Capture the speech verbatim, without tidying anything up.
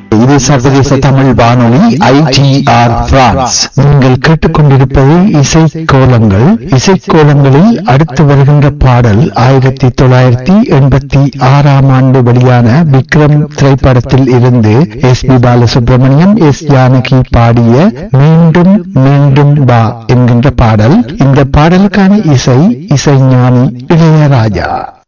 இது சர்வதேச தமிழ் வானொலி ஐ டி ஆர் பிரான்ஸ். நீங்கள் கேட்டுக்கொண்டிருப்பது இசை கோலங்கள். இசை கோலங்களில் அடுத்து வருகின்ற பாடல் ஆயிரத்தி தொள்ளாயிரத்தி எண்பத்தி ஆறாம் ஆண்டு வெளியான விக்ரம் திரைப்படத்தில் இருந்து S B Balasubramaniam, S Janaki பாடிய மீண்டும் மீண்டும் வா என்கின்ற பாடல். இந்த பாடலுக்கான இசை இசைஞானி இளையராஜா.